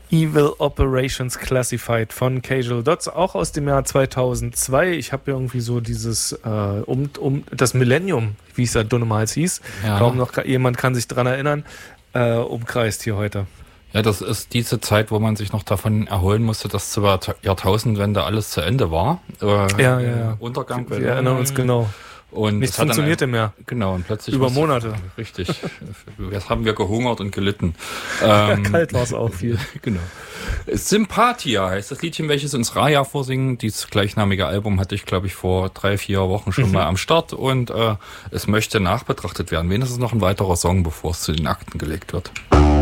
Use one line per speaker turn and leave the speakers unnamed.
Evil Operations Classified von Casual Dots, auch aus dem Jahr 2002. Ich habe irgendwie so dieses um das Millennium, wie es da dunnemals hieß, kaum noch jemand kann sich dran erinnern, umkreist hier heute.
Ja, das ist diese Zeit, wo man sich noch davon erholen musste, dass zur Jahrtausendwende alles zu Ende war.
Ja.
Untergang.
Wir erinnern uns genau.
Und
nichts funktionierte mehr.
Genau, und plötzlich...
Über Monate.
Richtig. Jetzt haben wir gehungert und gelitten.
Kalt war es auch viel.
Genau. Sympathia heißt das Liedchen, welches uns Raya vorsingen. Dieses gleichnamige Album hatte ich, glaube ich, vor 3-4 Wochen schon mal am Start. Und es möchte nachbetrachtet werden. Wenigstens noch ein weiterer Song, bevor es zu den Akten gelegt wird.